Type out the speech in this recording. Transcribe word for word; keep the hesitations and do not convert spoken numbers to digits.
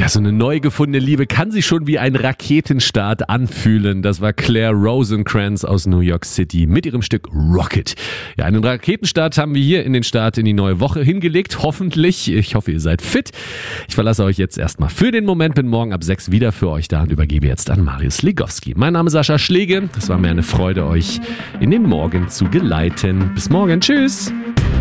Ja, so eine neu gefundene Liebe kann sich schon wie ein Raketenstart anfühlen. Das war Claire Rosencrantz aus New York City mit ihrem Stück Rocket. Ja, einen Raketenstart haben wir hier in den Start in die neue Woche hingelegt. Hoffentlich. Ich hoffe, ihr seid fit. Ich verlasse euch jetzt erstmal für den Moment. Bin morgen ab sechs wieder für euch da und übergebe jetzt an Marius Ligowski. Mein Name ist Sascha Schläge. Es war mir eine Freude, euch in den Morgen zu geleiten. Bis morgen. Tschüss.